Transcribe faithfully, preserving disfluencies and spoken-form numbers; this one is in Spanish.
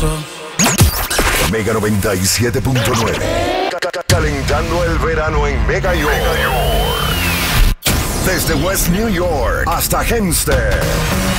peligroso. Mega noventa y siete punto nueve. Calentando el verano en Mega York. Desde West New York hasta Hempstead.